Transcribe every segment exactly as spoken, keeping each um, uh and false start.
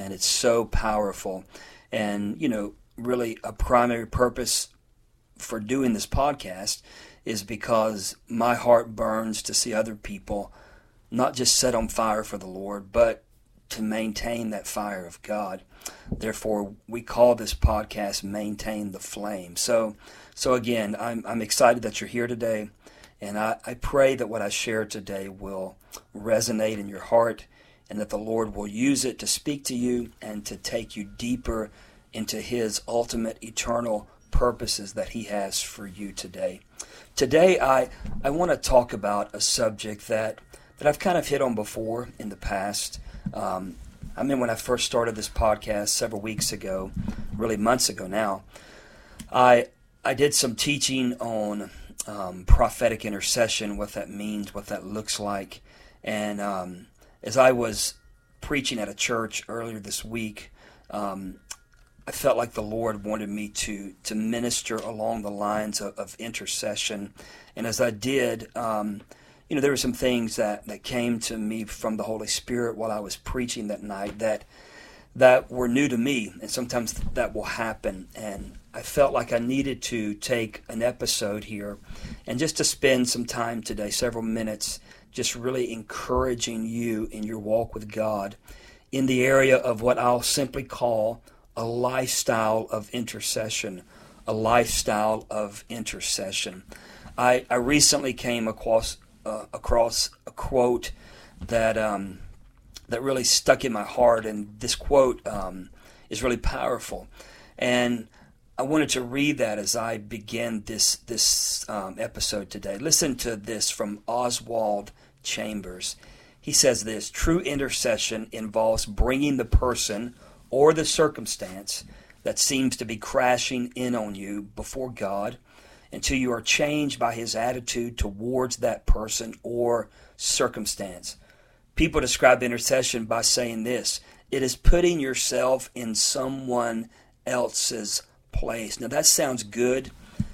and it's so powerful. And, you know, really a primary purpose for doing this podcast is because my heart burns to see other people not just set on fire for the Lord, but to maintain that fire of God. Therefore, we call this podcast Maintain the Flame. So, so again, I'm, I'm excited that you're here today, and I, I pray that what I share today will resonate in your heart, and that the Lord will use it to speak to you and to take you deeper into His ultimate eternal purposes that He has for you today. Today, I, I want to talk about a subject that, that I've kind of hit on before in the past. Um, I mean, when I first started this podcast several weeks ago, really months ago now, I I did some teaching on um, prophetic intercession, what that means, what that looks like. And um, as I was preaching at a church earlier this week, um, I felt like the Lord wanted me to to minister along the lines of, of intercession. And as I did, um, you know, there were some things that, that came to me from the Holy Spirit while I was preaching that night that that were new to me, and sometimes that will happen. And I felt like I needed to take an episode here and just to spend some time today, several minutes, just really encouraging you in your walk with God in the area of what I'll simply call a lifestyle of intercession, a lifestyle of intercession. I, I recently came across uh, across a quote that um, that really stuck in my heart, and this quote um, is really powerful. And I wanted to read that as I begin this this um, episode today. Listen to this from Oswald Chambers. He says this: "True intercession involves bringing the person or the circumstance that seems to be crashing in on you before God until you are changed by His attitude towards that person or circumstance." People describe intercession by saying this: it is putting yourself in someone else's place. Now that sounds good,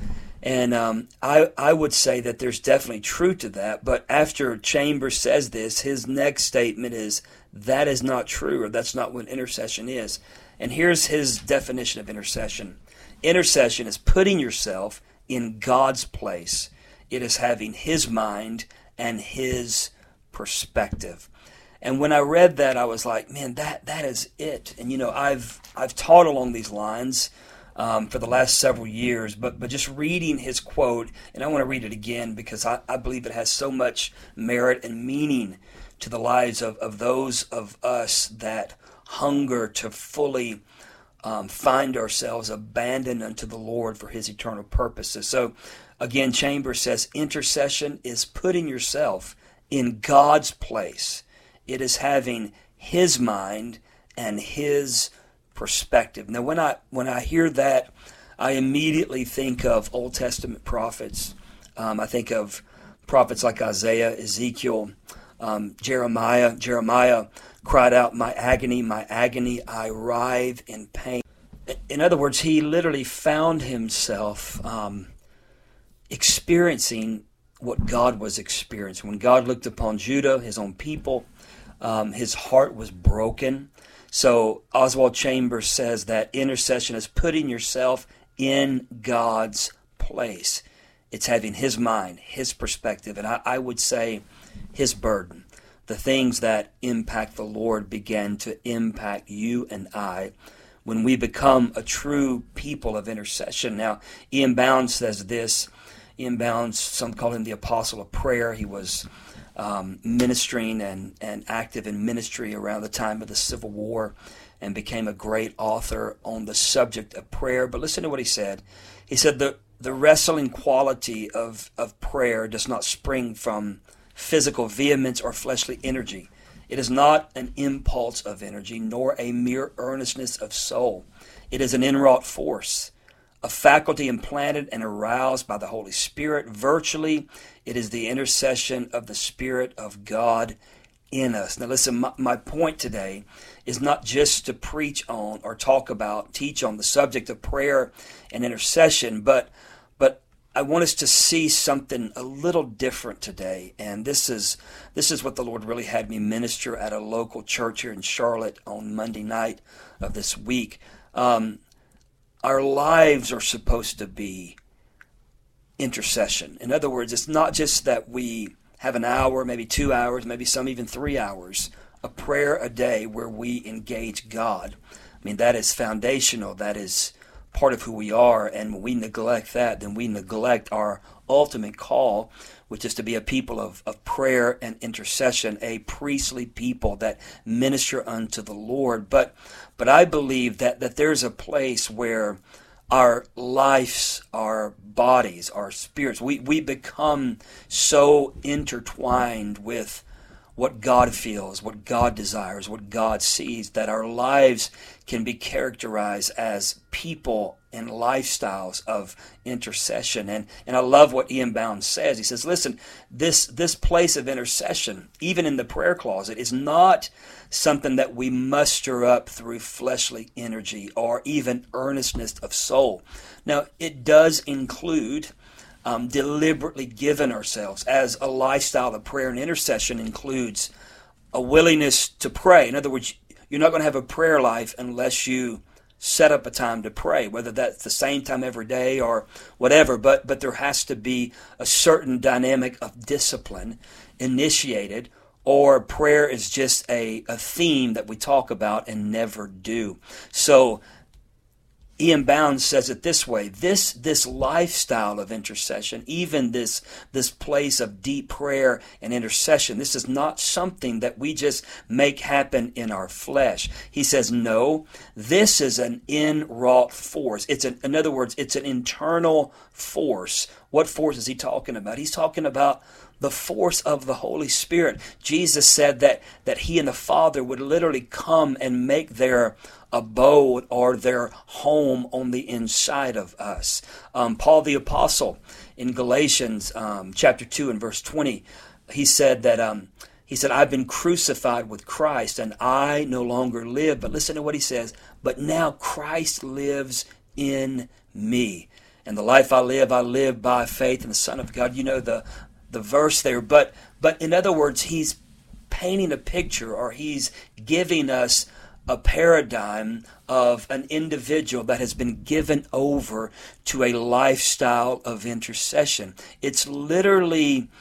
and um, I, I would say that there's definitely truth to that, but after Chambers says this, his next statement is, that is not true, or that's not what intercession is. And here's his definition of intercession. Intercession is putting yourself in God's place. It is having His mind and His perspective. And when I read that, I was like, man, that that is it. And you know, I've I've taught along these lines um, for the last several years, but but just reading his quote, and I want to read it again because I, I believe it has so much merit and meaning to the lives of, of those of us that hunger to fully um, find ourselves abandoned unto the Lord for His eternal purposes. So again, Chambers says, intercession is putting yourself in God's place. It is having His mind and His perspective. Now, when I when I hear that, I immediately think of Old Testament prophets. Um, I think of prophets like Isaiah, Ezekiel, um, Jeremiah. Jeremiah cried out, "My agony, my agony, I writhe in pain." In other words, he literally found himself um, experiencing what God was experiencing. When God looked upon Judah, His own people, um, His heart was broken. So Oswald Chambers says that intercession is putting yourself in God's place. It's having His mind, His perspective, and I, I would say His burden. The things that impact the Lord begin to impact you and I when we become a true people of intercession. Now, Ian Bounds says this. Ian Bounds, some call him the apostle of prayer. He was um, ministering and, and active in ministry around the time of the Civil War and became a great author on the subject of prayer. But listen to what he said. He said, the, the wrestling quality of, of prayer does not spring from physical vehemence or fleshly energy. It is not an impulse of energy, nor a mere earnestness of soul. It is an inwrought force, a faculty implanted and aroused by the Holy Spirit. Virtually, it is the intercession of the Spirit of God in us. Now listen, my, my point today is not just to preach on or talk about, teach on the subject of prayer and intercession, but but I want us to see something a little different today, and this is this is what the Lord really had me minister at a local church here in Charlotte on Monday night of this week. Um, our lives are supposed to be intercession. In other words, it's not just that we have an hour, maybe two hours, maybe some even three hours, a prayer a day where we engage God. I mean, that is foundational. That is part of who we are, and when we neglect that, then we neglect our ultimate call, which is to be a people of, of prayer and intercession, a priestly people that minister unto the Lord. But but I believe that, that there's a place where our lives, our bodies, our spirits, we, we become so intertwined with what God feels, what God desires, what God sees, that our lives can be characterized as people and lifestyles of intercession. And and I love what Ian Bounds says. He says, listen, this this place of intercession, even in the prayer closet, is not something that we muster up through fleshly energy or even earnestness of soul. Now, it does include Um, deliberately given ourselves as a lifestyle of prayer and intercession includes a willingness to pray. In other words, you're not going to have a prayer life unless you set up a time to pray, whether that's the same time every day or whatever, but but there has to be a certain dynamic of discipline initiated, or prayer is just a, a theme that we talk about and never do. So Ian Bounds says it this way: this this lifestyle of intercession, even this this place of deep prayer and intercession, this is not something that we just make happen in our flesh. He says, no, this is an inwrought force. It's an, in other words, it's an internal force. What force is he talking about? He's talking about the force of the Holy Spirit. Jesus said that that he and the Father would literally come and make their abode or their home on the inside of us. Um, Paul the Apostle in Galatians um, chapter two and verse twenty, he said that um, he said, I've been crucified with Christ, and I no longer live. But listen to what he says: but now Christ lives in me, and the life I live, I live by faith in the Son of God. You know the the verse there, but but in other words, he's painting a picture, or he's giving us a paradigm of an individual that has been given over to a lifestyle of intercession. It's literally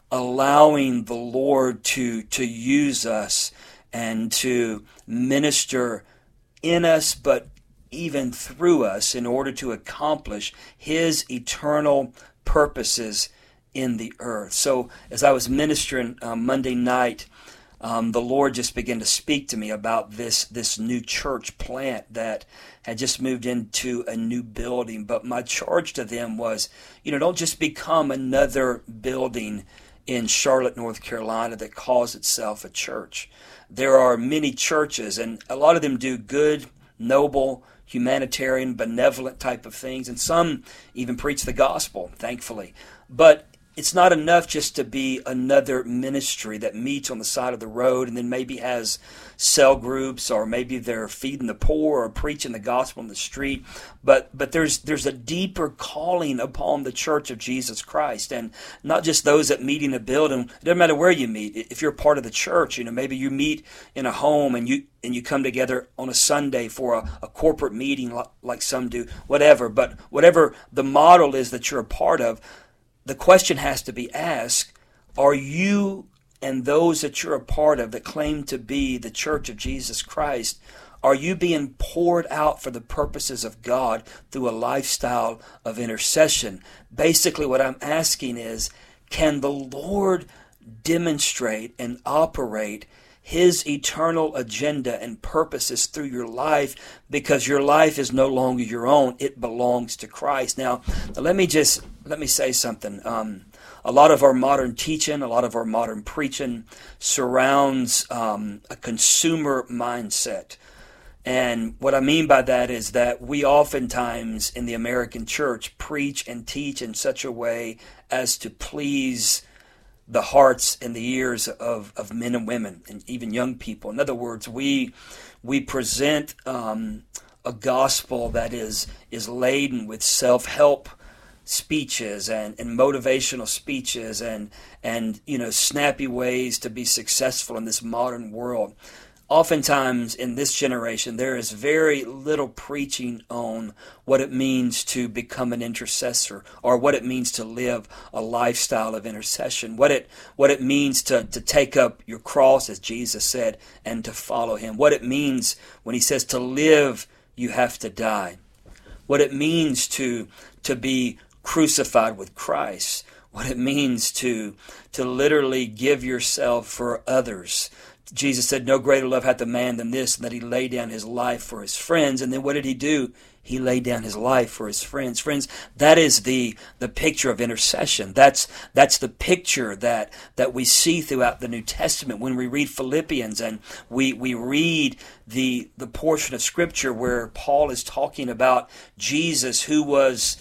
allowing the Lord to to use us and to minister in us, but even through us, in order to accomplish his eternal purposes in the earth. So as I was ministering um, Monday night, Um, the Lord just began to speak to me about this this new church plant that had just moved into a new building. But my charge to them was, you know, don't just become another building in Charlotte, North Carolina that calls itself a church. There are many churches, and a lot of them do good, noble, humanitarian, benevolent type of things, and some even preach the gospel, thankfully. But it's not enough just to be another ministry that meets on the side of the road and then maybe has cell groups, or maybe they're feeding the poor or preaching the gospel on the street. But but there's there's a deeper calling upon the church of Jesus Christ, and not just those that meet in a building. It doesn't matter where you meet. If you're part of the church, you know, maybe you meet in a home and you and you come together on a Sunday for a, a corporate meeting like, like some do, whatever. But whatever the model is that you're a part of, the question has to be asked: are you and those that you're a part of that claim to be the church of Jesus Christ, are you being poured out for the purposes of God through a lifestyle of intercession? Basically, what I'm asking is, can the Lord demonstrate and operate his eternal agenda and purposes through your life, because your life is no longer your own. It belongs to Christ. Now, let me just, let me say something. Um, a lot of our modern teaching, a lot of our modern preaching surrounds um, a consumer mindset. And what I mean by that is that we oftentimes in the American church preach and teach in such a way as to please the hearts and the ears of, of men and women and even young people. In other words, we we present um, a gospel that is is laden with self-help speeches and, and motivational speeches and and you know snappy ways to be successful in this modern world. Oftentimes in this generation there is very little preaching on what it means to become an intercessor, or what it means to live a lifestyle of intercession, what it what it means to, to take up your cross, as Jesus said, and to follow him, what it means when he says to live you have to die, what it means to to be crucified with Christ, what it means to to literally give yourself for others. Jesus said, no greater love hath a man than this, that he laid down his life for his friends. And then what did he do? He laid down his life for his friends. Friends, that is the, the picture of intercession. That's that's the picture that, that we see throughout the New Testament. When we read Philippians and we, we read the, the portion of Scripture where Paul is talking about Jesus, who was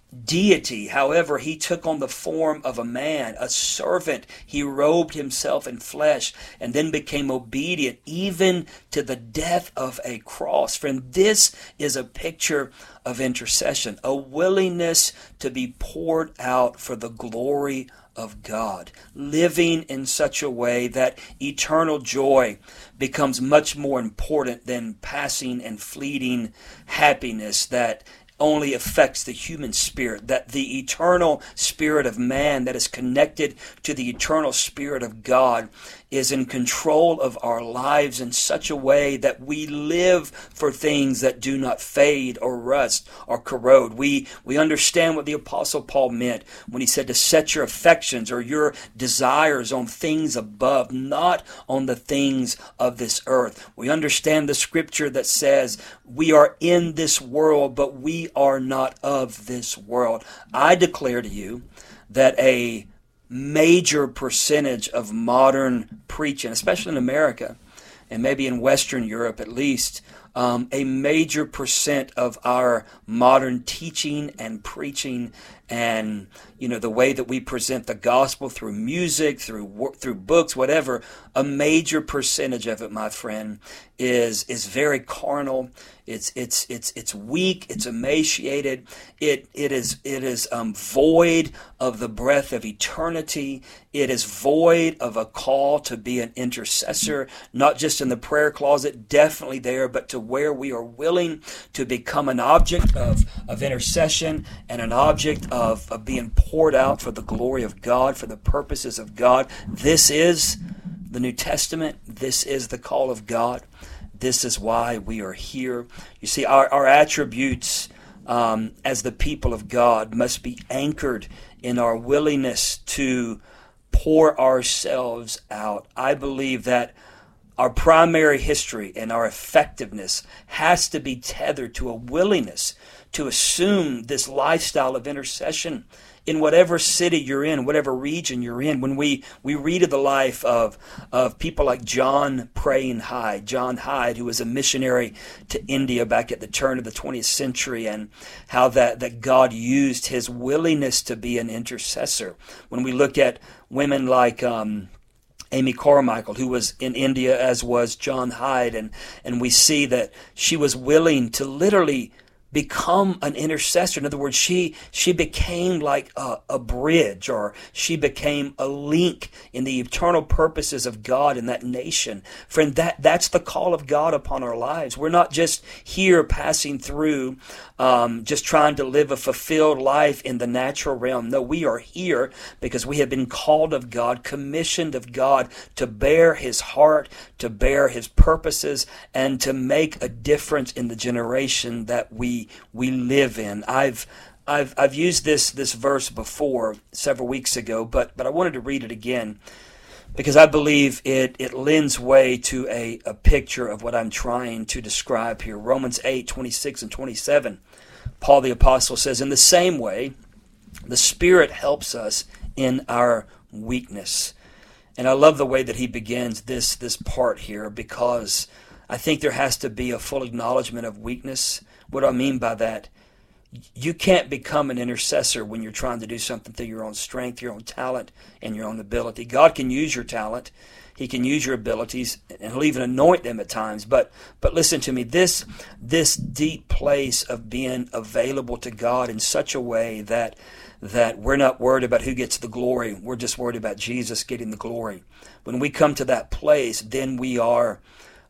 deity. However, he took on the form of a man, a servant. He robed himself in flesh and then became obedient even to the death of a cross. Friend, this is a picture of intercession, a willingness to be poured out for the glory of God, living in such a way that eternal joy becomes much more important than passing and fleeting happiness that only affects the human spirit, that the eternal spirit of man that is connected to the eternal spirit of God is in control of our lives in such a way that we live for things that do not fade or rust or corrode. We we understand what the Apostle Paul meant when he said to set your affections or your desires on things above, not on the things of this earth. We understand the scripture that says we are in this world, but we are not of this world. I declare to you that a major percentage of modern preaching, especially in America, and maybe in Western Europe at least, um, a major percent of our modern teaching and preaching and, you know, the way that we present the gospel through music, through through books, whatever, a major percentage of it, my friend, is is very carnal. It's it's it's it's weak. It's emaciated. It it is it is um, void of the breath of eternity. It is void of a call to be an intercessor, not just in the prayer closet, definitely there, but to where we are willing to become an object of of intercession and an object of, of being poured out for the glory of God, for the purposes of God. This is the New Testament. This is the call of God. This is why we are here. You see, our, our attributes um, as the people of God must be anchored in our willingness to pour ourselves out. I believe that our primary history and our effectiveness has to be tethered to a willingness to assume this lifestyle of intercession in whatever city you're in, whatever region you're in. When we, we read of the life of, of people like John Praying Hyde, John Hyde, who was a missionary to India back at the turn of the twentieth century, and how that, that God used his willingness to be an intercessor. When we look at women like um, Amy Carmichael, who was in India, as was John Hyde, and, and we see that she was willing to literally become an intercessor. In other words, she she became like a, a bridge, or she became a link in the eternal purposes of God in that nation. Friend, that that's the call of God upon our lives. We're not just here passing through, um, just trying to live a fulfilled life in the natural realm. No, we are here because we have been called of God, commissioned of God to bear his heart, to bear his purposes, and to make a difference in the generation that we we live in. I've I've I've used this this verse before several weeks ago, but but I wanted to read it again because I believe it it lends way to a, a picture of what I'm trying to describe here. Romans eight, twenty-six and twenty-seven. Paul the Apostle says, in the same way, the Spirit helps us in our weakness. And I love the way that he begins this this part here, because I think there has to be a full acknowledgement of weakness. What do I mean by that? You can't become an intercessor when you're trying to do something through your own strength, your own talent, and your own ability. God can use your talent. He can use your abilities, and he'll even anoint them at times. But but listen to me, this this deep place of being available to God in such a way that that we're not worried about who gets the glory. We're just worried about Jesus getting the glory. When we come to that place, then we are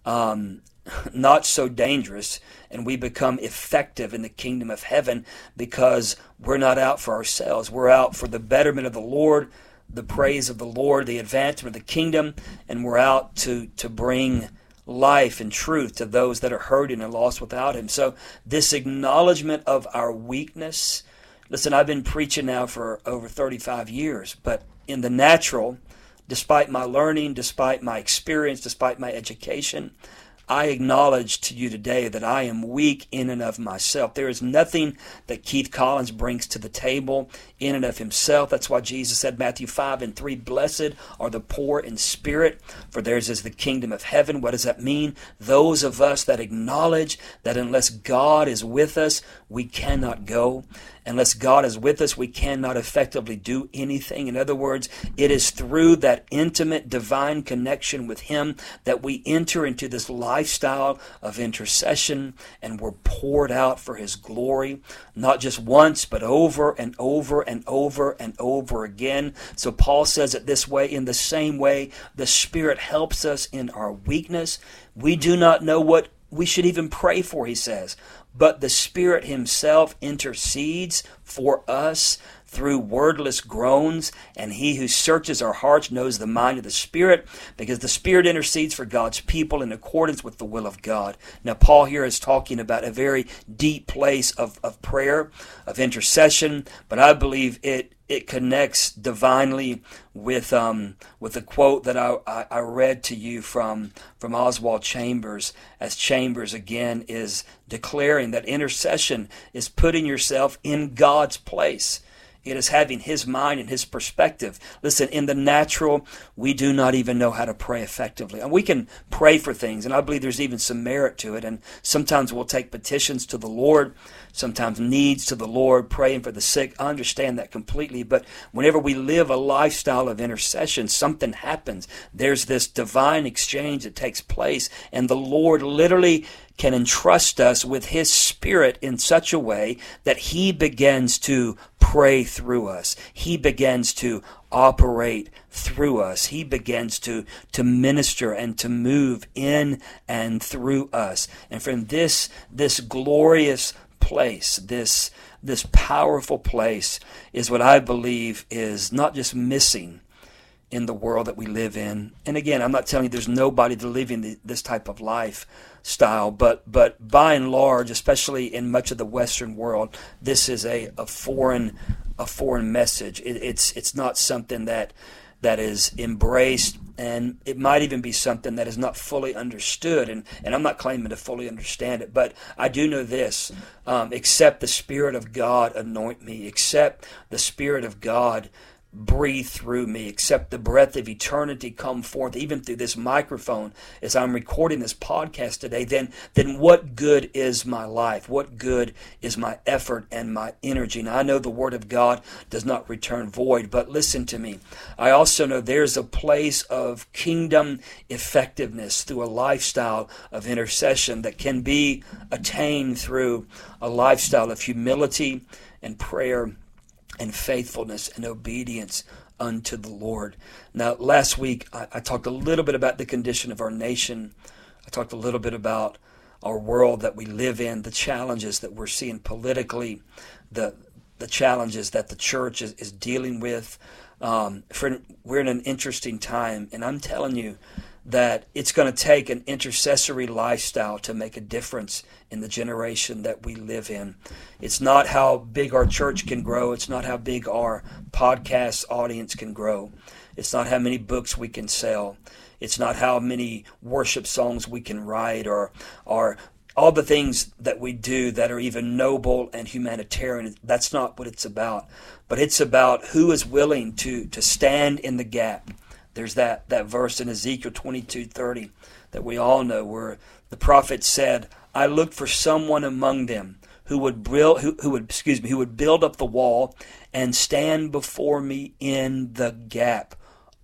um, not so dangerous, and we become effective in the kingdom of heaven because we're not out for ourselves. We're out for the betterment of the Lord, the praise of the Lord, the advancement of the kingdom, and we're out to, to bring life and truth to those that are hurting and lost without Him. So this acknowledgement of our weakness. Listen, I've been preaching now for over thirty-five years, but in the natural, despite my learning, despite my experience, despite my education, I acknowledge to you today that I am weak in and of myself. There is nothing that Keith Collins brings to the table in and of himself. That's why Jesus said, Matthew five and three, blessed are the poor in spirit, for theirs is the kingdom of heaven. What does that mean? Those of us that acknowledge that unless God is with us, we cannot go. Unless God is with us, we cannot effectively do anything. In other words, it is through that intimate divine connection with Him that we enter into this lifestyle of intercession, and we're poured out for His glory, not just once, but over and over and over and over again. So Paul says it this way, in the same way, the Spirit helps us in our weakness. We do not know what we should even pray for, he says. But the Spirit Himself intercedes for us through wordless groans, and He who searches our hearts knows the mind of the Spirit, because the Spirit intercedes for God's people in accordance with the will of God. Now, Paul here is talking about a very deep place of, of prayer, of intercession, but I believe it it connects divinely with um with a quote that I, I, I read to you from from Oswald Chambers, as Chambers again is declaring that intercession is putting yourself in God's place. It is having His mind and His perspective. Listen, in the natural, we do not even know how to pray effectively. And we can pray for things, and I believe there's even some merit to it. And sometimes we'll take petitions to the Lord, sometimes needs to the Lord, praying for the sick. I understand that completely. But whenever we live a lifestyle of intercession, something happens. There's this divine exchange that takes place, and the Lord literally can entrust us with His Spirit in such a way that He begins to pray through us. He begins to operate through us. He begins to, to minister and to move in and through us. And from this, this glorious place, this, this powerful place is what I believe is not just missing in the world that we live in. And again, I'm not telling you there's nobody to live in the, this type of lifestyle, but but by and large, especially in much of the Western world, this is a, a foreign a foreign message. It, it's it's not something that that is embraced, and it might even be something that is not fully understood. And, and I'm not claiming to fully understand it, but I do know this: um, except the Spirit of God anoint me, except the Spirit of God breathe through me, except the breath of eternity come forth, even through this microphone as I'm recording this podcast today, then then what good is my life? What good is my effort and my energy? Now, I know the Word of God does not return void, but listen to me. I also know there's a place of kingdom effectiveness through a lifestyle of intercession that can be attained through a lifestyle of humility and prayer and faithfulness and obedience unto the Lord. Now, last week, I, I talked a little bit about the condition of our nation. I talked a little bit about our world that we live in, the challenges that we're seeing politically, the the challenges that the church is, is dealing with. Um, for, we're in an interesting time, and I'm telling you that it's going to take an intercessory lifestyle to make a difference in the generation that we live in. It's not how big our church can grow. It's not how big our podcast audience can grow. It's not how many books we can sell. It's not how many worship songs we can write, or, or all the things that we do that are even noble and humanitarian. That's not what it's about. But it's about who is willing to, to stand in the gap. There's that, that verse in Ezekiel twenty-two thirty that we all know, where the prophet said, I looked for someone among them who would build, who, who would, excuse me, who would build up the wall and stand before me in the gap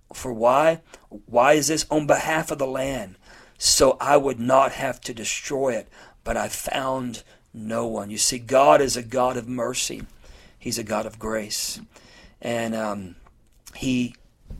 For why? Why is this? On behalf of the land, so I would not have to destroy it, but I found no one. You see, God is a God of mercy. He's a God of grace. And um, he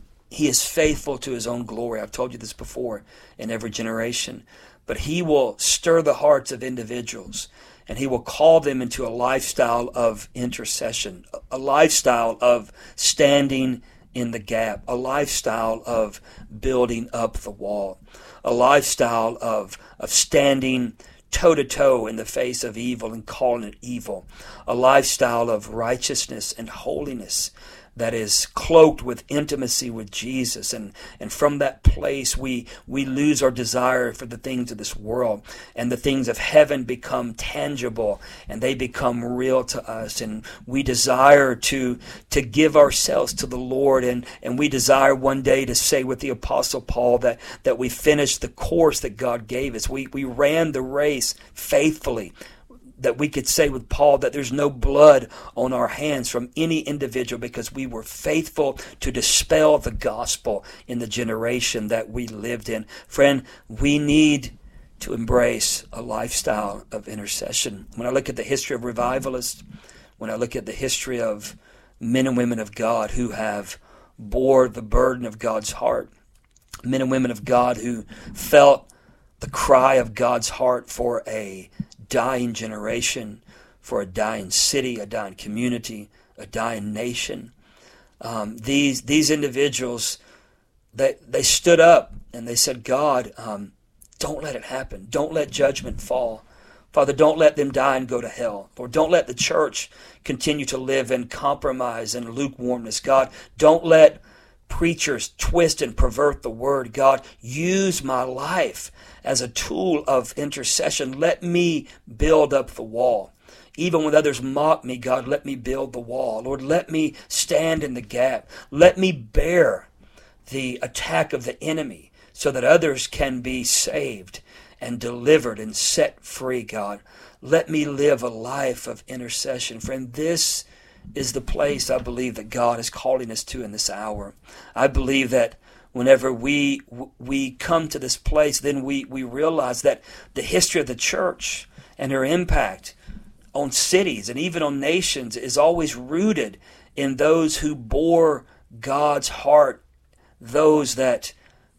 he is faithful to his own glory. I've told you this before, in every generation. But he will stir the hearts of individuals, and he will call them into a lifestyle of intercession, a lifestyle of standing in the gap, a lifestyle of building up the wall, a lifestyle of, of standing toe-to-toe in the face of evil and calling it evil, a lifestyle of righteousness and holiness that is cloaked with intimacy with Jesus. And, and from that place, we, we lose our desire for the things of this world, and the things of heaven become tangible, and they become real to us. And we desire to, to give ourselves to the Lord, and, and we desire one day to say with the Apostle Paul that, that we finished the course that God gave us. We, we ran the race faithfully. That we could say with Paul that there's no blood on our hands from any individual, because we were faithful to dispel the gospel in the generation that we lived in. Friend, we need to embrace a lifestyle of intercession. When I look at the history of revivalists, when I look at the history of men and women of God who have bore the burden of God's heart, men and women of God who felt the cry of God's heart for a dying generation, for a dying city, a dying community, a dying nation. Um, these these individuals, they they stood up and they said, God, um, don't let it happen. Don't let judgment fall. Father, don't let them die and go to hell. Lord, don't let the church continue to live in compromise and lukewarmness. God, don't let preachers twist and pervert the word. God, use my life as a tool of intercession. Let me build up the wall. Even when others mock me, God, let me build the wall. Lord, let me stand in the gap. Let me bear the attack of the enemy so that others can be saved and delivered and set free, God. Let me live a life of intercession. Friend, this is the place I believe that God is calling us to in this hour. I believe that whenever we we come to this place, then we, we realize that the history of the church and her impact on cities and even on nations is always rooted in those who bore God's heart, those that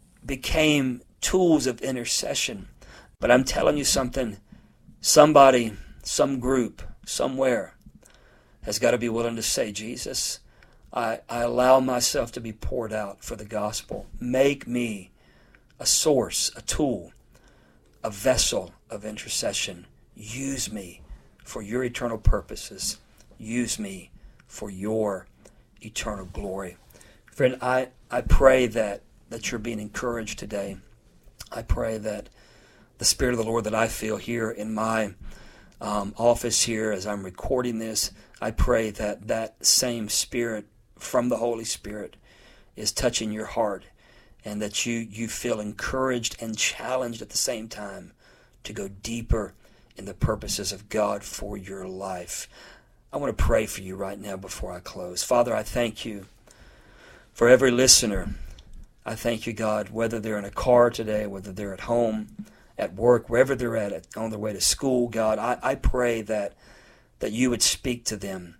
became tools of intercession. But I'm telling you something, somebody, some group, somewhere has got to be willing to say, Jesus, I, I allow myself to be poured out for the gospel. Make me a source, a tool, a vessel of intercession. Use me for your eternal purposes. Use me for your eternal glory. Friend, I, I pray that, that you're being encouraged today. I pray that the Spirit of the Lord that I feel here in my um, office here as I'm recording this, I pray that that same Spirit from the Holy Spirit is touching your heart, and that you, you feel encouraged and challenged at the same time to go deeper in the purposes of God for your life. I want to pray for you right now before I close. Father, I thank you for every listener. I thank you, God, whether they're in a car today, whether they're at home, at work, wherever they're at, on their way to school, God, I, I pray that that you would speak to them.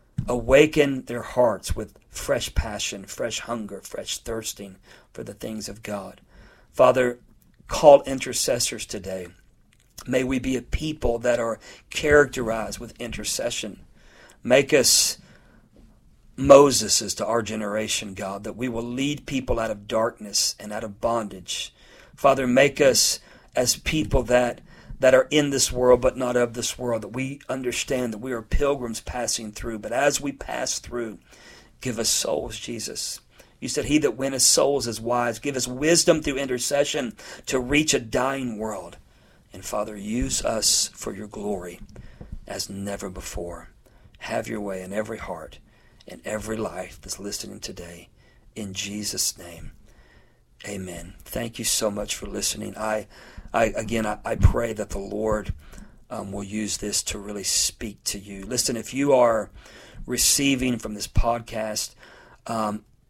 Awaken their hearts with fresh passion, fresh hunger, fresh thirsting for the things of God. Father, call intercessors today. May we be a people that are characterized with intercession. Make us Moseses to our generation, God, that we will lead people out of darkness and out of bondage. Father, make us as people that that are in this world but not of this world, that we understand that we are pilgrims passing through. But as we pass through, give us souls, Jesus. You said, he that winneth souls is wise. Give us wisdom through intercession to reach a dying world. And Father, use us for your glory as never before. Have your way in every heart, in every life that's listening today. In Jesus' name, amen. Thank you so much for listening. I I, again, I, I pray that the Lord um, will use this to really speak to you. Listen, if you are receiving from this podcast, um,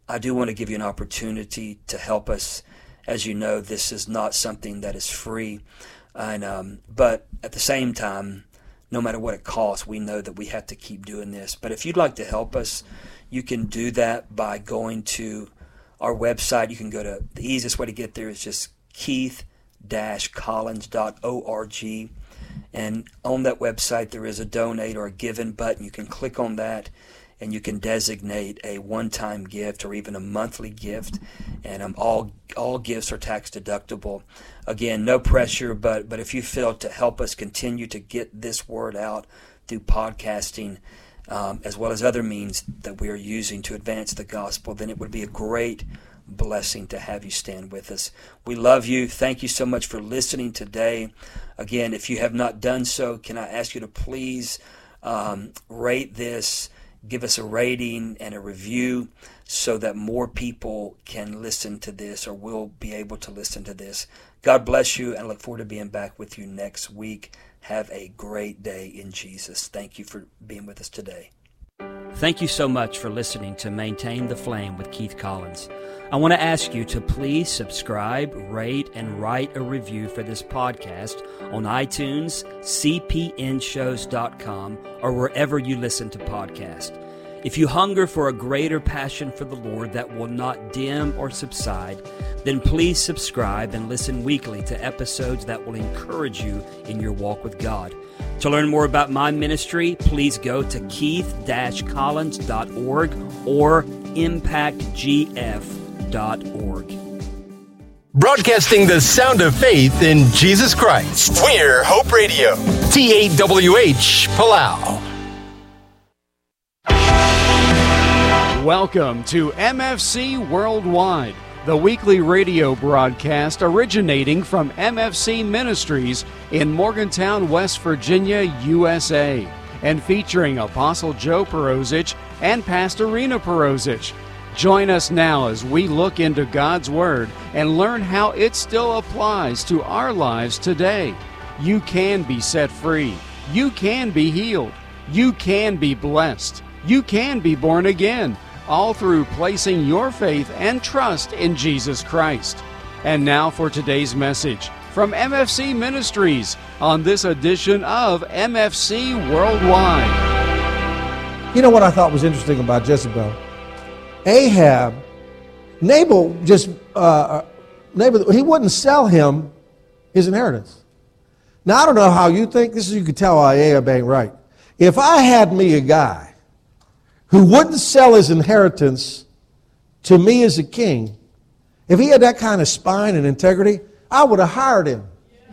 I do want to give you an opportunity to help us. As you know, this is not something that is free. And um, but at the same time, no matter what it costs, we know that we have to keep doing this. But if you'd like to help us, you can do that by going to our website. You can go to, the easiest way to get there is just keith dash collins dot org. And on that website, there is a donate or a given button. You can click on that, and you can designate a one-time gift or even a monthly gift. And um, all all gifts are tax deductible. Again, no pressure, but but if you feel to help us continue to get this word out through podcasting, um, as well as other means that we are using to advance the gospel, then it would be a great blessing to have you stand with us. We love you. Thank you so much for listening today. Again, if you have not done so, can I ask you to please um, rate this, give us a rating and a review so that more people can listen to this or will be able to listen to this. God bless you, and I look forward to being back with you next week. Have a great day in Jesus. Thank you for being with us today. Thank you so much for listening to Maintain the Flame with Keith Collins. I want to ask you to please subscribe, rate, and write a review for this podcast on iTunes, c p n shows dot com, or wherever you listen to podcasts. If you hunger for a greater passion for the Lord that will not dim or subside, then please subscribe and listen weekly to episodes that will encourage you in your walk with God. To learn more about my ministry, please go to keith dash collins dot org or impact g f dot org. Broadcasting the sound of faith in Jesus Christ. We're Hope Radio. T A W H, Palau. Welcome to M F C Worldwide, the weekly radio broadcast originating from M F C Ministries in Morgantown, West Virginia, U S A, and featuring Apostle Joe Perozich and Pastor Rena Perozich. Join us now as we look into God's Word and learn how it still applies to our lives today. You can be set free. You can be healed. You can be blessed. You can be born again, all through placing your faith and trust in Jesus Christ. And now for today's message from M F C Ministries on this edition of M F C Worldwide. You know what I thought was interesting about Jezebel? Ahab, Nabal just, uh, Nabal, he wouldn't sell him his inheritance. Now, I don't know how you think. This is, you could tell why Ahab ain't right. If I had me a guy who wouldn't sell his inheritance to me as a king, if he had that kind of spine and integrity, I would have hired him.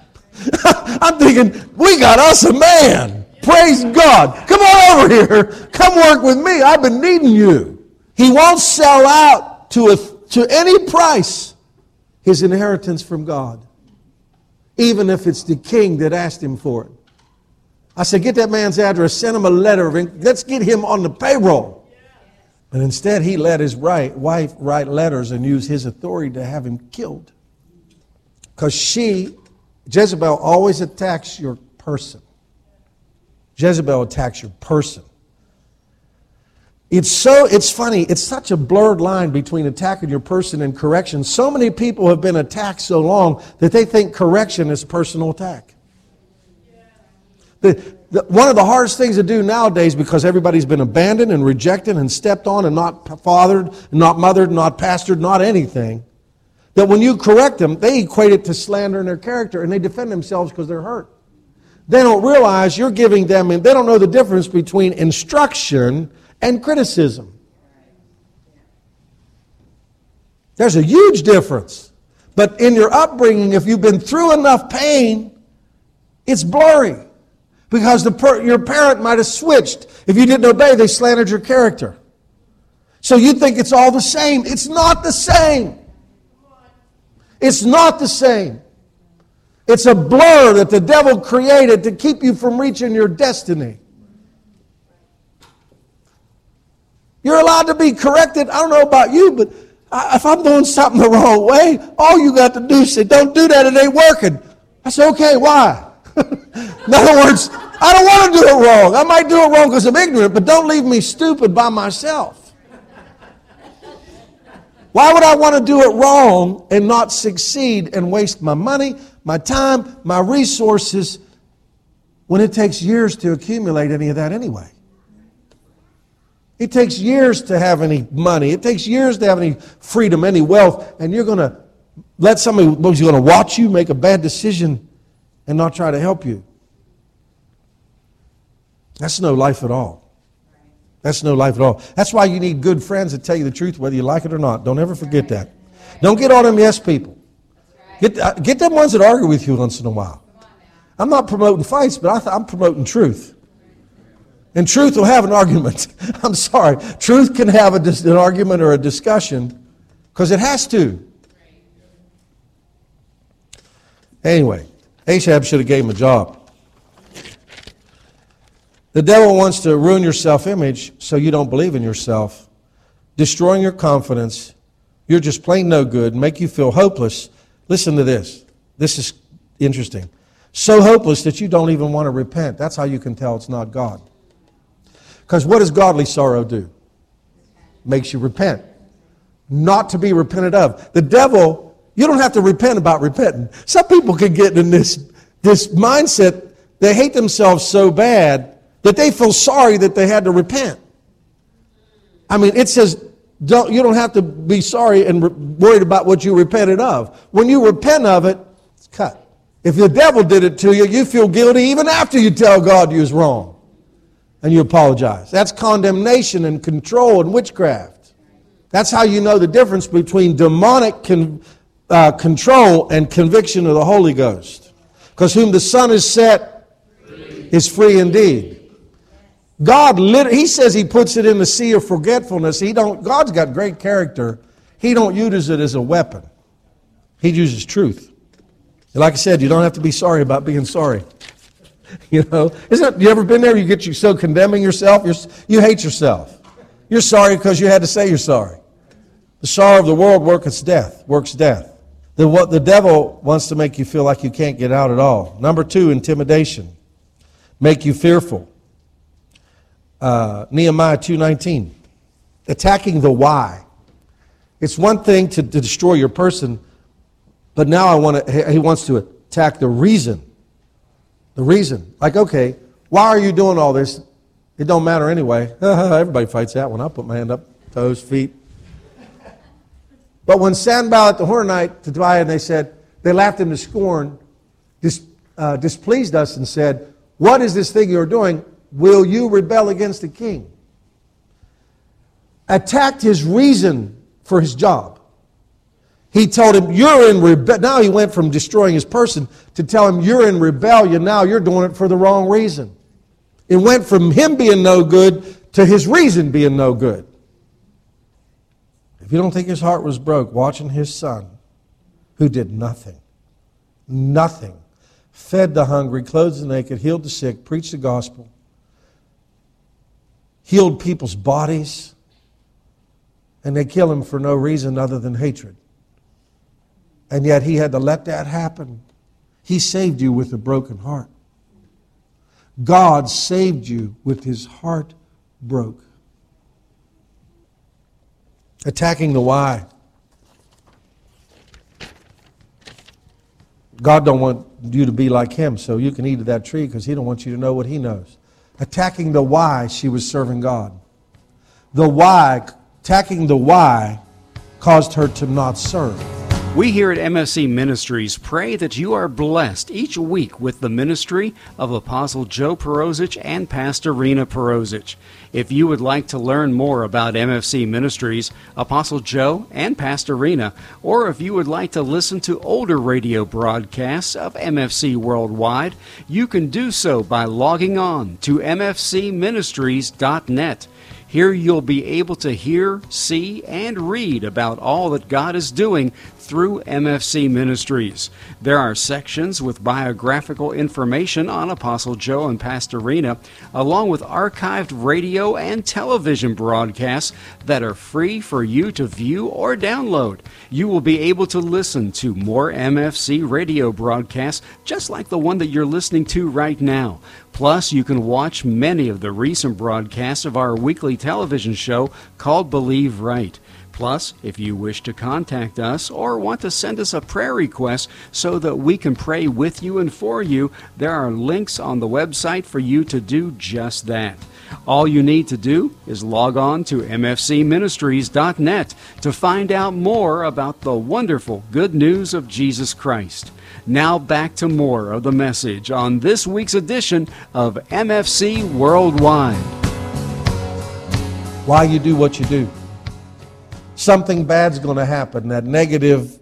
I'm thinking, we got us a man. Praise God. Come on over here. Come work with me. I've been needing you. He won't sell out to, a, to any price his inheritance from God, even if it's the king that asked him for it. I said, get that man's address, send him a letter, let's get him on the payroll. But instead, he let his right, wife write letters and use his authority to have him killed. Because she, Jezebel, always attacks your person. Jezebel attacks your person. It's so, it's funny, it's such a blurred line between attacking your person and correction. So many people have been attacked so long that they think correction is personal attack. The, the, one of the hardest things to do nowadays, because everybody's been abandoned and rejected and stepped on and not fathered, not mothered, not pastored, not anything, that when you correct them, they equate it to slander in their character and they defend themselves because they're hurt. They don't realize you're giving them, and they don't know the difference between instruction and criticism. There's a huge difference. But in your upbringing, if you've been through enough pain, it's blurry. Because the per- your parent might have switched. If you didn't obey, they slandered your character. So you think it's all the same. It's not the same. It's not the same. It's a blur that the devil created to keep you from reaching your destiny. You're allowed to be corrected. I don't know about you, but if I'm doing something the wrong way, all you got to do is say, don't do that, it ain't working. I say, okay, why? In other words, I don't want to do it wrong. I might do it wrong because I'm ignorant, but don't leave me stupid by myself. Why would I want to do it wrong and not succeed and waste my money, my time, my resources when it takes years to accumulate any of that anyway? It takes years to have any money. It takes years to have any freedom, any wealth, and you're going to let somebody who's going to watch you make a bad decision and not try to help you. That's no life at all. That's no life at all. That's why you need good friends that tell you the truth whether you like it or not. Don't ever forget that. Don't get all them yes people. Get, uh, get them ones that argue with you once in a while. I'm not promoting fights, but I th- I'm promoting truth. And truth will have an argument. I'm sorry. Truth can have a dis- an argument or a discussion because it has to. Anyway, Ahab should have gave him a job. The devil wants to ruin your self-image so you don't believe in yourself, destroying your confidence. You're just plain no good, make you feel hopeless. Listen to this. This is interesting. So hopeless that you don't even want to repent. That's how you can tell it's not God. Because what does godly sorrow do? Makes you repent. Not to be repented of. The devil, you don't have to repent about repenting. Some people can get in this, this mindset, they hate themselves so bad that they feel sorry that they had to repent. I mean, it says don't, you don't have to be sorry and re- worried about what you repented of. When you repent of it, it's cut. If the devil did it to you, you feel guilty even after you tell God you was wrong. And you apologize. That's condemnation and control and witchcraft. That's how you know the difference between demonic con, uh, control and conviction of the Holy Ghost. Because whom the Son is set is free indeed. God, literally, He says He puts it in the sea of forgetfulness. He don't. God's got great character. He don't use it as a weapon. He uses truth. And like I said, you don't have to be sorry about being sorry. You know, isn't it? You ever been there? You get you so condemning yourself. You're, you hate yourself. You're sorry because you had to say you're sorry. The sorrow of the world works death. Works death. The what the devil wants to make you feel like you can't get out at all. Number two, intimidation. Make you fearful. Uh, Nehemiah two nineteen, attacking the why. It's one thing to, to destroy your person, but now I want to. He wants to attack the reason. The reason, like, okay, why are you doing all this? It don't matter anyway. Everybody fights that one. I'll put my hand up, toes, feet. But when Sanballat the Horonite to Tobiah, and they said they laughed him to scorn, dis, uh, displeased us, and said, "What is this thing you're doing? Will you rebel against the king?" Attacked his reason for his job. He told him, you're in rebellion. Now he went from destroying his person to tell him, you're in rebellion. Now you're doing it for the wrong reason. It went from him being no good to his reason being no good. If you don't think his heart was broke watching his son, who did nothing, nothing, fed the hungry, clothed the naked, healed the sick, preached the gospel, healed people's bodies, and they kill him for no reason other than hatred. And yet he had to let that happen. He saved you with a broken heart. God saved you with His heart broke. Attacking the why. God don't want you to be like Him, so you can eat of that tree because He don't want you to know what He knows. Attacking the why she was serving God. The why, attacking the why caused her to not serve. We here at M F C Ministries pray that you are blessed each week with the ministry of Apostle Joe Perosic and Pastor Rena Perosic. If you would like to learn more about M F C Ministries, Apostle Joe and Pastor Rena, or if you would like to listen to older radio broadcasts of M F C Worldwide, you can do so by logging on to m f c ministries dot net. Here you'll be able to hear, see, and read about all that God is doing through M F C Ministries. There are sections with biographical information on Apostle Joe and Pastor Rena, along with archived radio and television broadcasts that are free for you to view or download. You will be able to listen to more M F C radio broadcasts just like the one that you're listening to right now. Plus, you can watch many of the recent broadcasts of our weekly television show called Believe Right. Plus, if you wish to contact us or want to send us a prayer request so that we can pray with you and for you, there are links on the website for you to do just that. All you need to do is log on to m f c ministries dot net to find out more about the wonderful good news of Jesus Christ. Now back to more of the message on this week's edition of M F C Worldwide. Why you do what you do. Something bad's going to happen. That negative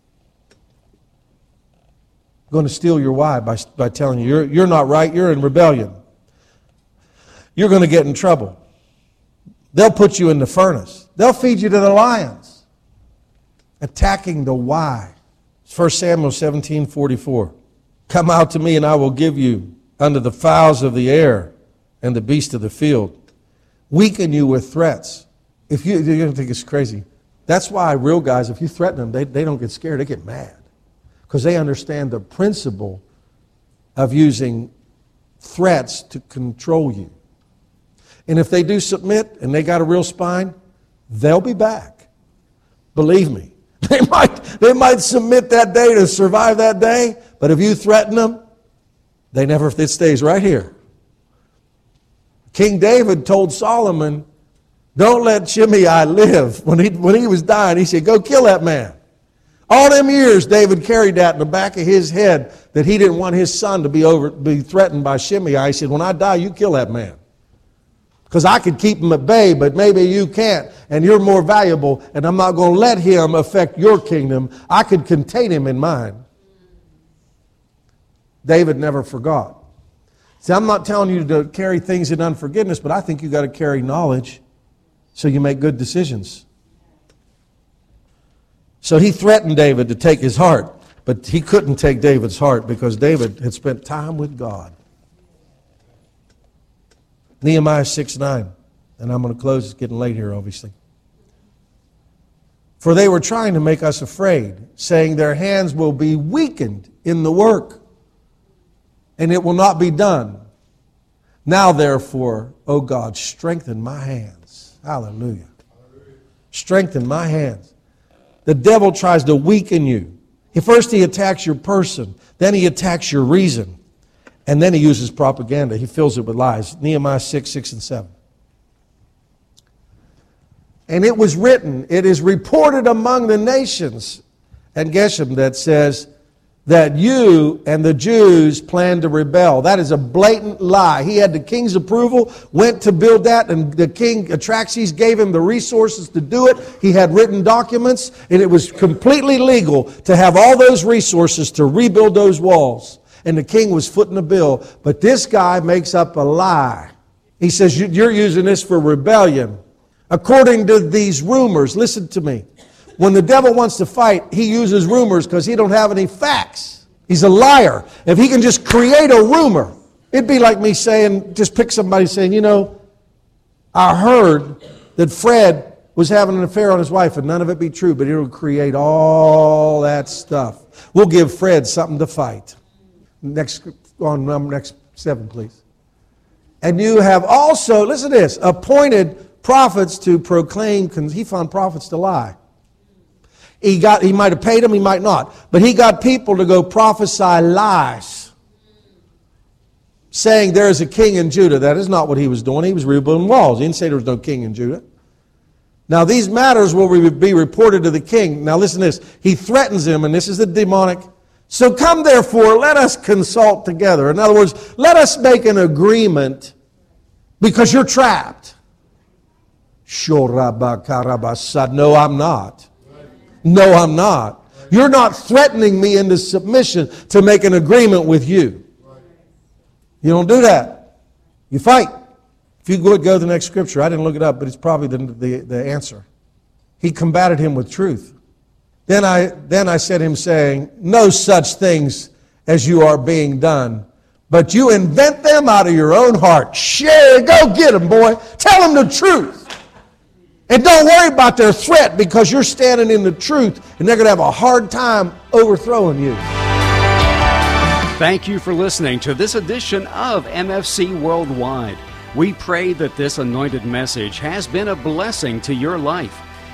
going to steal your why by, by telling you you're, you're not right, you're in rebellion. You're going to get in trouble. They'll put you in the furnace. They'll feed you to the lions. Attacking the why. First Samuel seventeen forty-four. Come out to me and I will give you unto the fowls of the air and the beasts of the field. Weaken you with threats. If you, you're going to think it's crazy. That's why real guys, if you threaten them, they, they don't get scared, they get mad. Because they understand the principle of using threats to control you. And if they do submit and they got a real spine, they'll be back. Believe me. They might, they might submit that day to survive that day, but if you threaten them, they never, it stays right here. King David told Solomon, don't let Shimei live. When he, when he was dying, he said, go kill that man. All them years, David carried that in the back of his head that he didn't want his son to be over, be threatened by Shimei. He said, when I die, you kill that man. Because I could keep him at bay, but maybe you can't, and you're more valuable, and I'm not going to let him affect your kingdom. I could contain him in mine. David never forgot. See, I'm not telling you to carry things in unforgiveness, but I think you got to carry knowledge so you make good decisions. So he threatened David to take his heart, but he couldn't take David's heart because David had spent time with God. Nehemiah six nine, and I'm going to close. It's getting late here, obviously. For they were trying to make us afraid, saying their hands will be weakened in the work, and it will not be done. Now, therefore, O God, strengthen my hands. Hallelujah. Strengthen my hands. The devil tries to weaken you. First he attacks your person, then he attacks your reason, and then he uses propaganda. He fills it with lies. Nehemiah six, six and seven. And it was written, it is reported among the nations, and Geshem that says, that you and the Jews plan to rebel. That is a blatant lie. He had the king's approval, went to build that, and the king, Atraxes, gave him the resources to do it. He had written documents, and it was completely legal to have all those resources to rebuild those walls. And the king was footing the bill. But this guy makes up a lie. He says, you're using this for rebellion. According to these rumors, listen to me. When the devil wants to fight, he uses rumors because he don't have any facts. He's a liar. If he can just create a rumor, it'd be like me saying, just pick somebody saying, you know, I heard that Fred was having an affair on his wife, and none of it be true, but it'll create all that stuff. We'll give Fred something to fight. Next, on number next seven, please. And you have also, listen to this, appointed prophets to proclaim, he found prophets to lie. He got, he might have paid them, he might not. But he got people to go prophesy lies, saying there is a king in Judah. That is not what he was doing. He was rebuilding walls. He didn't say there was no king in Judah. Now these matters will be reported to the king. Now listen to this. He threatens him, and this is the demonic. So come therefore, let us consult together. In other words, let us make an agreement because you're trapped. No, I'm not. No, I'm not. You're not threatening me into submission to make an agreement with you. You don't do that. You fight. If you would go to the next scripture, I didn't look it up, but it's probably the, the, the answer. He combated him with truth. Then I, then I said him saying, no such things as you are being done, but you invent them out of your own heart. Share, go get them, boy. Tell them the truth. And don't worry about their threat because you're standing in the truth and they're going to have a hard time overthrowing you. Thank you for listening to this edition of M F C Worldwide. We pray that this anointed message has been a blessing to your life.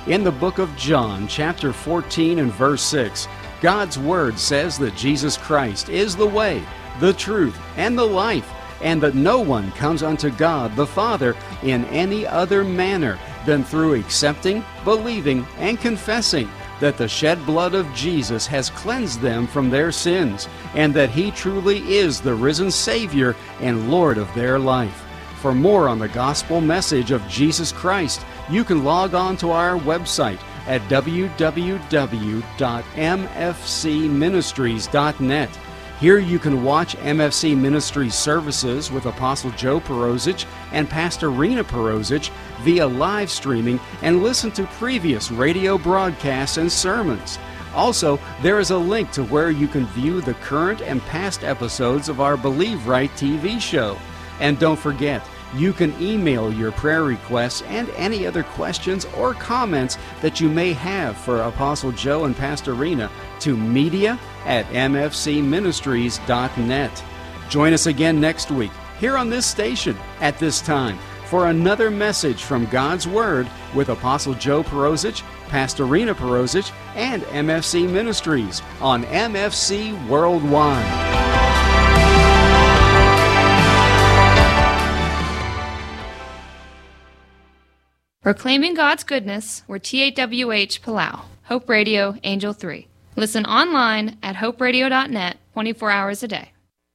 In the book of John, chapter fourteen and verse six, God's Word says that Jesus Christ is the way, the truth, and the life, and that no one comes unto God the Father in any other manner than through accepting, believing, and confessing that the shed blood of Jesus has cleansed them from their sins, and that He truly is the risen Savior and Lord of their life. For more on the gospel message of Jesus Christ, you can log on to our website at w w w dot m f c ministries dot net. Here you can watch M F C Ministries services with Apostle Joe Perosic and Pastor Rena Perosic via live streaming and listen to previous radio broadcasts and sermons. Also, there is a link to where you can view the current and past episodes of our Believe Right T V show. And don't forget, you can email your prayer requests and any other questions or comments that you may have for Apostle Joe and Pastor Rena to media at m f c ministries dot net. Join us again next week here on this station at this time for another message from God's Word with Apostle Joe Perosic, Pastor Rena Perosic, and M F C Ministries on M F C Worldwide. Proclaiming God's goodness, we're T A W H Palau, Hope Radio, Angel three. Listen online at hope radio dot net, twenty-four hours a day.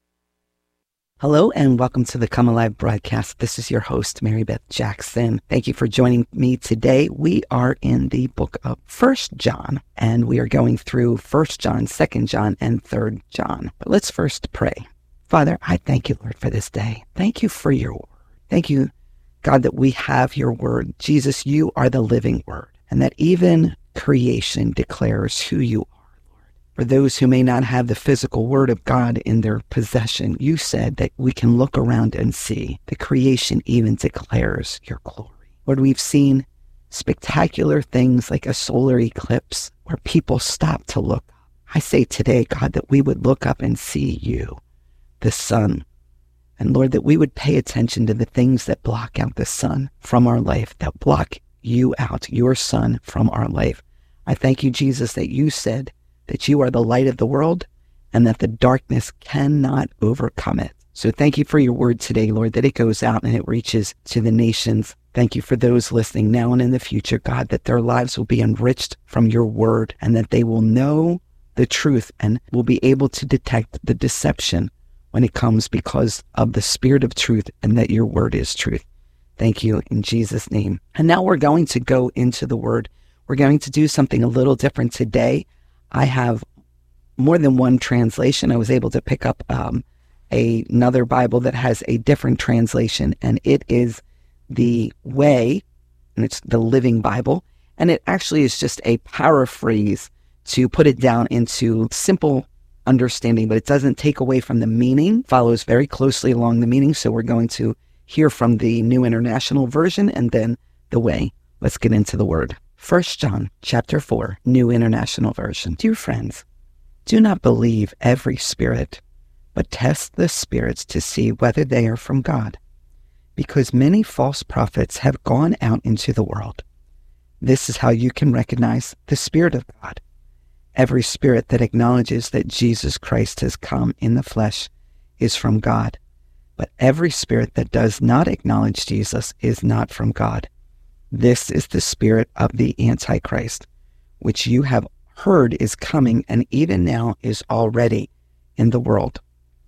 Hello and welcome to the Come Alive broadcast. This is your host, Mary Beth Jackson. Thank you for joining me today. We are in the book of First John, and we are going through First John, Second John, and Third John. But let's first pray. Father, I thank you, Lord, for this day. Thank you for your word. Thank you, God, that we have your word. Jesus, you are the living word, and that even creation declares who you are. For those who may not have the physical word of God in their possession, you said that we can look around and see the creation even declares your glory. Lord, we've seen spectacular things like a solar eclipse where people stop to look up. I say today, God, that we would look up and see you, the sun. And Lord, that we would pay attention to the things that block out the sun from our life, that block you out, your son, from our life. I thank you, Jesus, that you said that you are the light of the world and that the darkness cannot overcome it. So thank you for your word today, Lord, that it goes out and it reaches to the nations. Thank you for those listening now and in the future, God, that their lives will be enriched from your word and that they will know the truth and will be able to detect the deception when it comes because of the spirit of truth and that your word is truth. Thank you in Jesus' name. And now we're going to go into the word. We're going to do something a little different today. I have more than one translation. I was able to pick up um, a, another Bible that has a different translation, and it is the Way, and it's the Living Bible, and it actually is just a paraphrase to put it down into simple understanding, but it doesn't take away from the meaning, follows very closely along the meaning, so we're going to hear from the New International Version and then the Way. Let's get into the word. First John chapter four, New International Version. Dear friends, do not believe every spirit, but test the spirits to see whether they are from God, because many false prophets have gone out into the world. This is how you can recognize the Spirit of God. Every spirit that acknowledges that Jesus Christ has come in the flesh is from God, but every spirit that does not acknowledge Jesus is not from God. This is the spirit of the Antichrist, which you have heard is coming and even now is already in the world.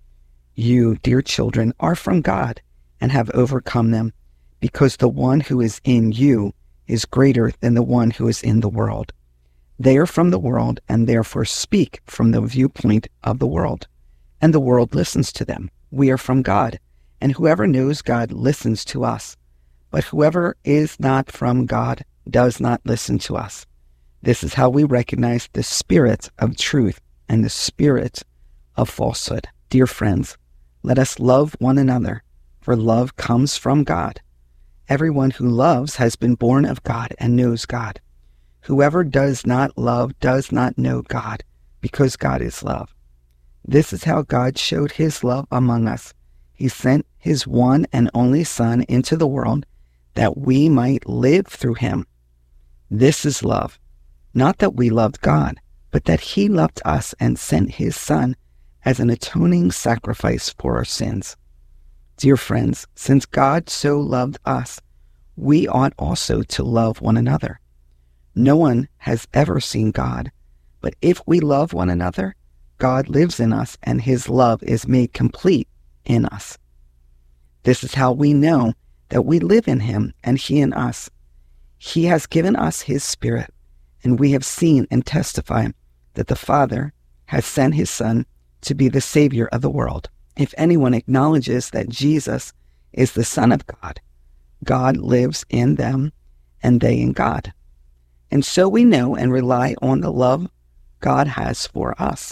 You, dear children, are from God and have overcome them, because the one who is in you is greater than the one who is in the world. They are from the world and therefore speak from the viewpoint of the world, and the world listens to them. We are from God, and whoever knows God listens to us. But whoever is not from God does not listen to us. This is how we recognize the spirit of truth and the spirit of falsehood. Dear friends, let us love one another, for love comes from God. Everyone who loves has been born of God and knows God. Whoever does not love does not know God, because God is love. This is how God showed his love among us. He sent his one and only Son into the world that we might live through him. This is love, not that we loved God, but that he loved us and sent his Son as an atoning sacrifice for our sins. Dear friends, since God so loved us, we ought also to love one another. No one has ever seen God, but if we love one another, God lives in us and his love is made complete in us. This is how we know that we live in him and he in us. He has given us his Spirit, and we have seen and testify that the Father has sent his Son to be the Savior of the world. If anyone acknowledges that Jesus is the Son of God, God lives in them and they in God. And so we know and rely on the love God has for us.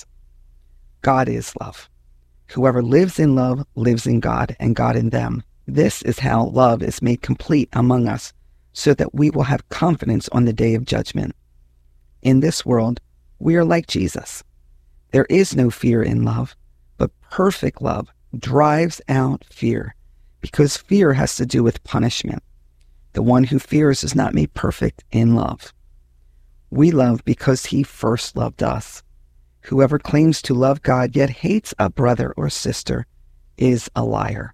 God is love. Whoever lives in love lives in God and God in them. This is how love is made complete among us, so that we will have confidence on the day of judgment. In this world, we are like Jesus. There is no fear in love, but perfect love drives out fear, because fear has to do with punishment. The one who fears is not made perfect in love. We love because he first loved us. Whoever claims to love God yet hates a brother or sister is a liar.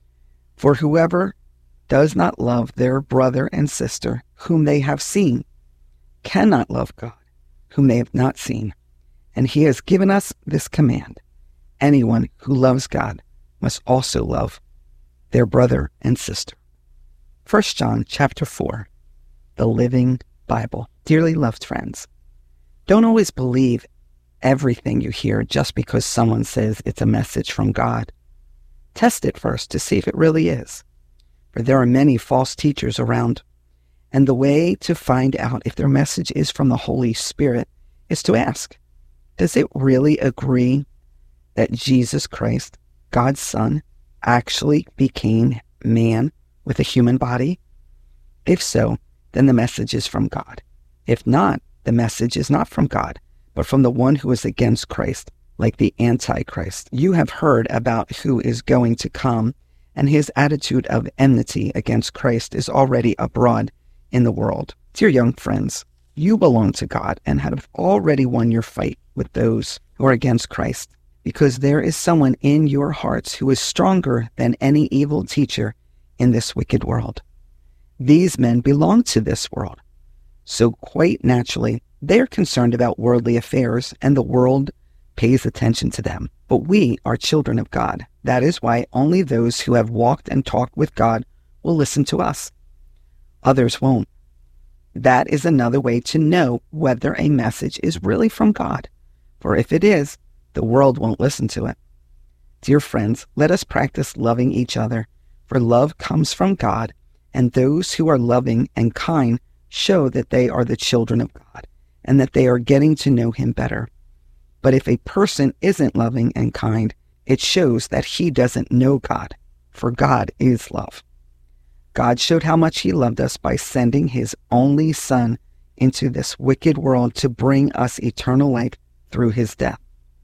For whoever does not love their brother and sister whom they have seen cannot love God whom they have not seen. And he has given us this command: anyone who loves God must also love their brother and sister. First John chapter four, the Living Bible. Dearly loved friends, don't always believe everything you hear just because someone says it's a message from God. Test it first to see if it really is. For there are many false teachers around, and the way to find out if their message is from the Holy Spirit is to ask, does it really agree that Jesus Christ, God's Son, actually became man with a human body? If so, then the message is from God. If not, the message is not from God, but from the one who is against Christ, like the Antichrist. You have heard about who is going to come, and his attitude of enmity against Christ is already abroad in the world. Dear young friends, you belong to God and have already won your fight with those who are against Christ, because there is someone in your hearts who is stronger than any evil teacher in this wicked world. These men belong to this world, so quite naturally, they are concerned about worldly affairs, and the world pays attention to them. But we are children of God. That is why only those who have walked and talked with God will listen to us. Others won't. That is another way to know whether a message is really from God. For if it is, the world won't listen to it. Dear friends, let us practice loving each other, for love comes from God, and those who are loving and kind show that they are the children of God, and that they are getting to know him better. But if a person isn't loving and kind, it shows that he doesn't know God, for God is love. God showed how much he loved us by sending his only Son into this wicked world to bring us eternal life through his death.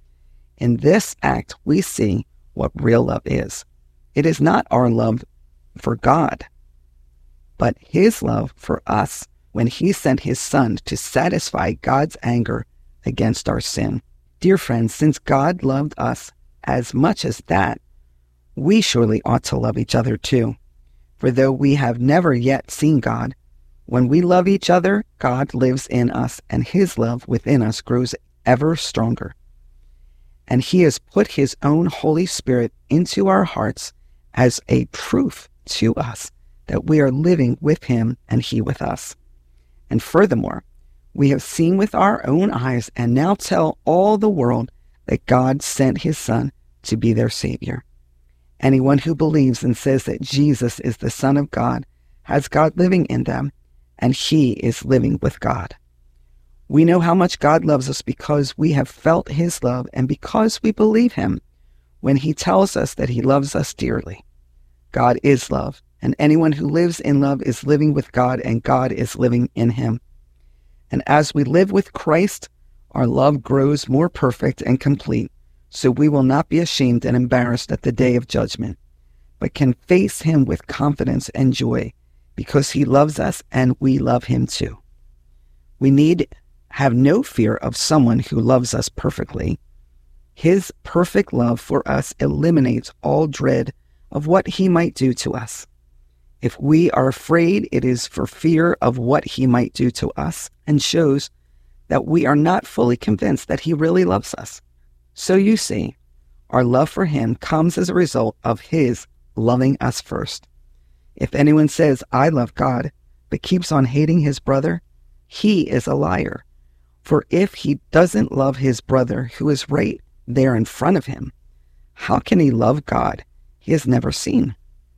In this act, we see what real love is. It is not our love for God, but his love for us when he sent his Son to satisfy God's anger against our sin. Dear friends, since God loved us as much as that, we surely ought to love each other too. For though we have never yet seen God, when we love each other, God lives in us, and his love within us grows ever stronger. And he has put his own Holy Spirit into our hearts as a proof to us that we are living with him and he with us. And furthermore, we have seen with our own eyes and now tell all the world that God sent his Son to be their Savior. Anyone who believes and says that Jesus is the Son of God has God living in them, and he is living with God. We know how much God loves us because we have felt his love and because we believe him when he tells us that he loves us dearly. God is love, and anyone who lives in love is living with God, and God is living in him. And as we live with Christ, our love grows more perfect and complete, so we will not be ashamed and embarrassed at the day of judgment, but can face him with confidence and joy, because he loves us and we love him too. We need have no fear of someone who loves us perfectly. His perfect love for us eliminates all dread of what he might do to us. If we are afraid, it is for fear of what he might do to us, and shows that we are not fully convinced that he really loves us. So you see, our love for him comes as a result of his loving us first. If anyone says, I love God, but keeps on hating his brother, he is a liar. For if he doesn't love his brother who is right there in front of him, how can he love God he has never seen?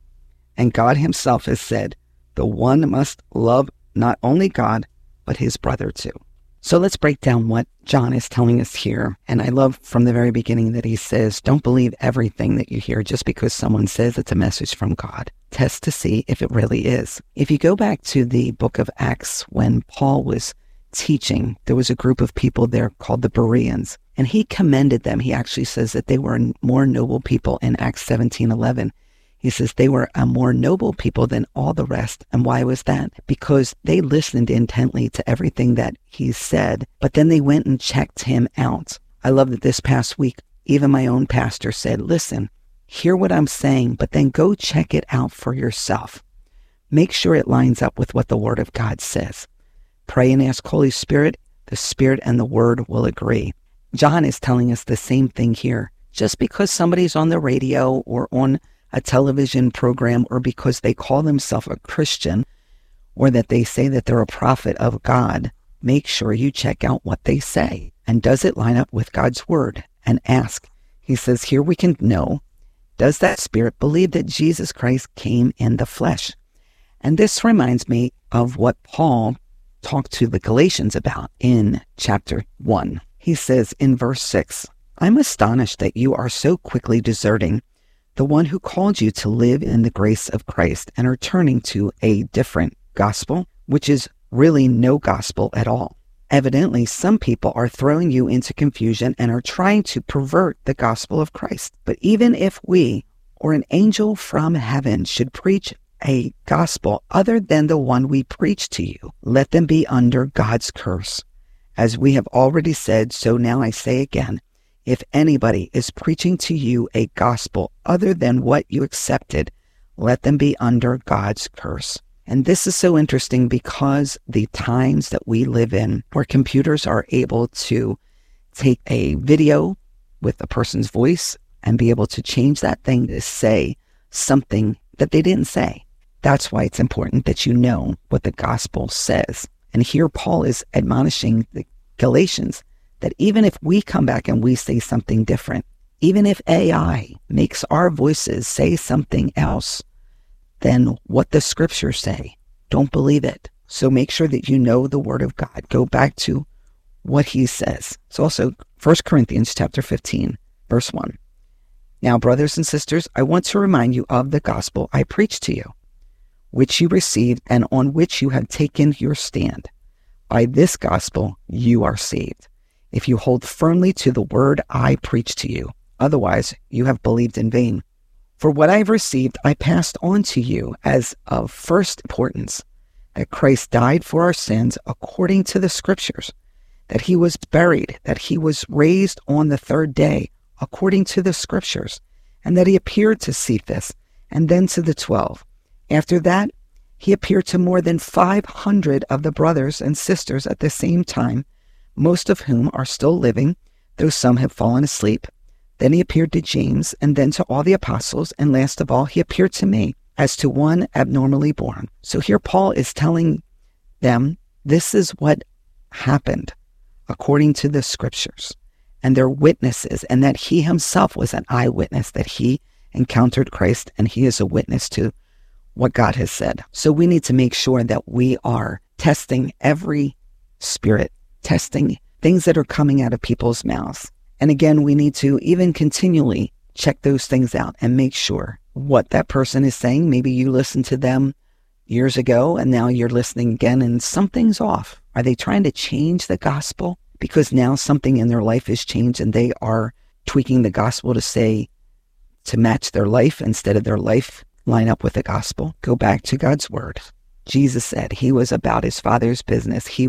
And God himself has said, the one must love not only God, but his brother too. So let's break down what John is telling us here. And I love from the very beginning that he says, don't believe everything that you hear just because someone says it's a message from God. Test to see if it really is. If you go back to the book of Acts, when Paul was teaching, there was a group of people there called the Bereans, and he commended them. He actually says that they were more noble people in Acts seventeen eleven. He says they were a more noble people than all the rest. And why was that? Because they listened intently to everything that he said, but then they went and checked him out. I love that this past week, even my own pastor said, listen, hear what I'm saying, but then go check it out for yourself. Make sure it lines up with what the Word of God says. Pray and ask Holy Spirit. The Spirit and the Word will agree. John is telling us the same thing here. Just because somebody's on the radio or on a television program, or because they call themselves a Christian, or that they say that they're a prophet of God, make sure you check out what they say. And does it line up with God's Word? And ask. He says, here we can know, does that spirit believe that Jesus Christ came in the flesh? And this reminds me of what Paul talked to the Galatians about in chapter one. He says in verse six, I'm astonished that you are so quickly deserting the one who called you to live in the grace of Christ and are turning to a different gospel, which is really no gospel at all. Evidently, some people are throwing you into confusion and are trying to pervert the gospel of Christ. But even if we or an angel from heaven should preach a gospel other than the one we preach to you, let them be under God's curse. As we have already said, so now I say again, if anybody is preaching to you a gospel other than what you accepted, let them be under God's curse. And this is so interesting because the times that we live in, where computers are able to take a video with a person's voice and be able to change that thing to say something that they didn't say. That's why it's important that you know what the gospel says. And here Paul is admonishing the Galatians that even if we come back and we say something different, even if A I makes our voices say something else than what the scriptures say, don't believe it. So make sure that you know the Word of God. Go back to what he says. It's also First Corinthians chapter fifteen, verse one. Now, brothers and sisters, I want to remind you of the gospel I preached to you, which you received and on which you have taken your stand. By this gospel you are saved, if you hold firmly to the word I preached to you. Otherwise, you have believed in vain. For what I have received, I passed on to you as of first importance, that Christ died for our sins according to the Scriptures, that he was buried, that he was raised on the third day according to the Scriptures, and that he appeared to Cephas and then to the twelve. After that, he appeared to more than five hundred of the brothers and sisters at the same time, most of whom are still living, though some have fallen asleep. Then he appeared to James, and then to all the apostles, and last of all, he appeared to me, as to one abnormally born. So here Paul is telling them, this is what happened according to the Scriptures, and their witnesses, and that he himself was an eyewitness, that he encountered Christ, and he is a witness to what God has said. So we need to make sure that we are testing every spirit, testing things that are coming out of people's mouths. And again, we need to even continually check those things out and make sure what that person is saying. Maybe you listened to them years ago and now you're listening again and something's off. Are they trying to change the gospel? Because now something in their life has changed and they are tweaking the gospel to say, to match their life instead of their life line up with the gospel. Go back to God's word. Jesus said he was about his Father's business. He was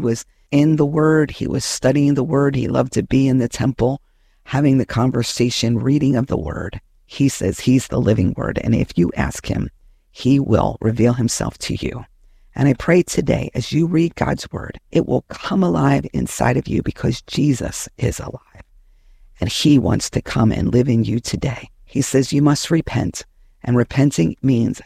in the Word. He was studying the Word. He loved to be in the temple, having the conversation, reading of the Word. He says he's the living Word. And if you ask him, he will reveal himself to you. And I pray today, as you read God's Word, it will come alive inside of you because Jesus is alive. And he wants to come and live in you today. He says you must repent. And repenting means